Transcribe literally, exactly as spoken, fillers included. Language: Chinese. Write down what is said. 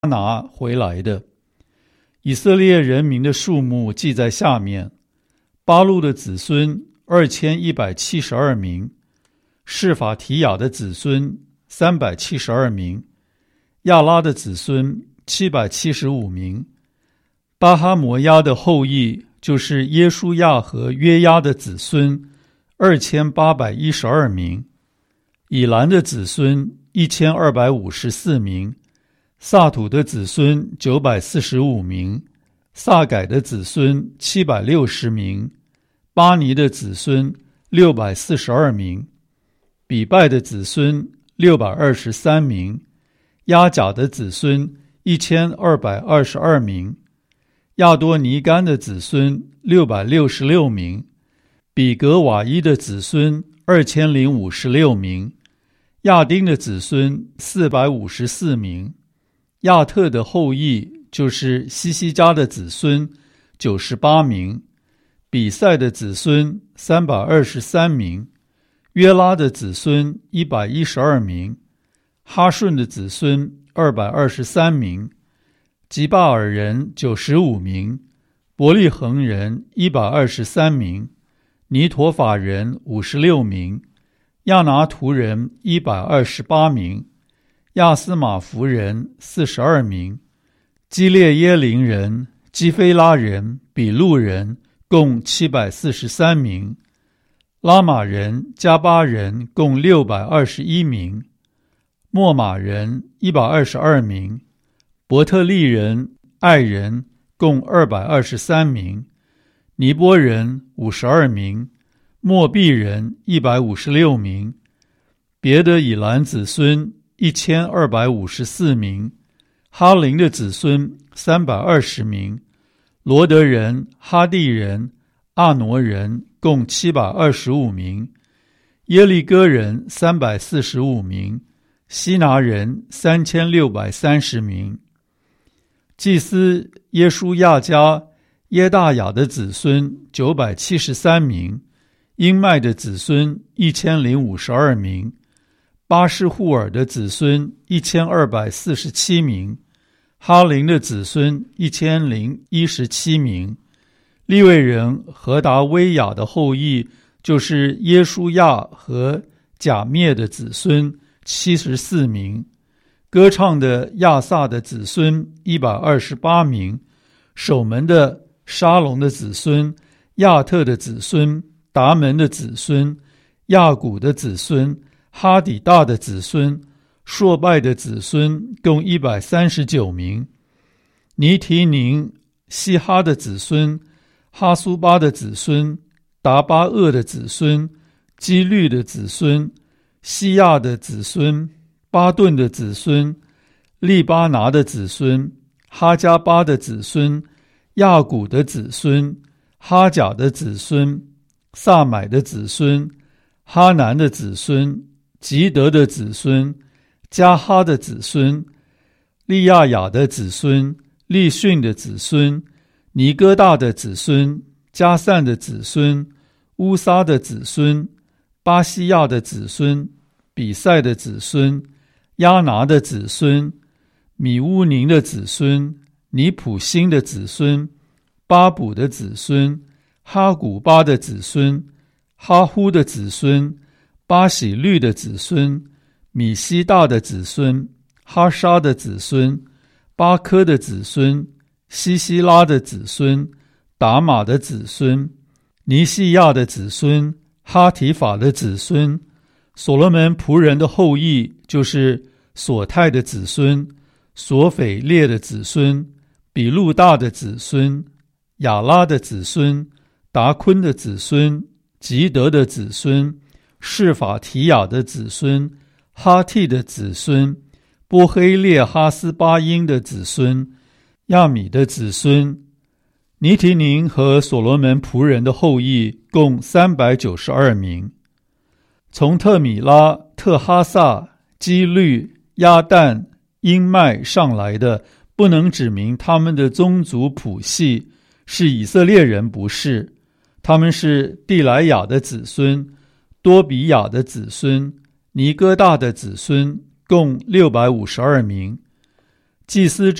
拿回来的。以色列人民的数目记在下面：巴路的子孙二千一百七十二名，示法提雅的子孙三百七十二名，亚拉的子孙七百七十五名，巴哈摩押的后裔就是耶书亚和约押的子孙二千八百一十二名，以兰的子孙一千二百五十四名，萨土的子孙九百四十五名，萨改的子孙七百六十名，巴尼的子孙六百四十二名，比拜的子孙六百二十三名，亚甲的子孙一千二百二十二名，亚多尼干的子孙六百六十六名，比格瓦伊的子孙二千零五十六名，亚丁的子孙四百五十四名，亚特的后裔就是西西家的子孙九十八名，比赛的子孙三百二十三名，约拉的子孙一百一十二名，哈顺的子孙二百二十三名，吉巴尔人九十五名，伯利恒人一百二十三名，尼陀法人五十六名，亚拿图人一百二十八名，亚斯马弗人四十二名，基列耶林人、基菲拉人、比路人共七百四十三名，拉玛人、加巴人共六百二十一名，莫玛人一百二十二名，伯特利人、爱人共二百二十三名，尼波人五十二名，莫毕人一百五十六名，别的以兰子孙一千二百五十四名，哈林的子孙三百二十名，罗德人、哈地人、阿挪人共七百二十五名，耶利哥人三百四十五名，希拿人三千六百三十名。祭司耶书亚家耶大雅的子孙九百七十三名，英麦的子孙一千零五十二名，巴士户尔的子孙一千二百四十七名，哈林的子孙一千零一十七名。利未人何达威雅的后裔就是耶书亚和甲灭的子孙七十四名，歌唱的亚萨的子孙一百二十八名，守门的沙龙的子孙，亚特的子孙，达门的子孙，亚古的子孙，哈底大的子孙，朔拜的子孙共一百三十九名，尼提宁、希哈的子孙，哈苏巴的子孙，达巴厄的子孙，基律的子孙，西亚的子孙，巴顿的子孙，利巴拿的子孙，哈加巴的子孙，亚古的子孙，哈甲的子孙，萨买的子孙，哈南的子孙，吉德的子孙，加哈的子孙，利亚雅的子孙，利逊的子孙，尼哥大的子孙，加散的子孙，乌撒的子孙，巴西亚的子孙，比赛的子孙，亚拿的子孙，米乌宁的子孙，尼普辛的子孙，巴卜的子孙，哈古巴的子孙，哈呼的子孙，巴喜律的子孙，米西大的子孙，哈沙的子孙，巴科的子孙，西西拉的子孙，达玛的子孙，尼西亚的子孙，哈提法的子孙，所罗门仆人的后裔就是索泰的子孙，索斐列的子孙，比路大的子孙，亚拉的子孙，达昆的子孙，吉德的子孙，示法提雅的子孙，哈替的子孙，波黑列哈斯巴因的子孙，亚米的子孙。尼提宁和所罗门仆人的后裔共三百九十二名。从特米拉、特哈萨、基律、亚旦、英麦上来的，不能指明他们的宗族谱系，是以色列人不是，他们是地莱雅的子孙，多比亚的子孙，尼哥大的子孙，共六百五十二名。 祭司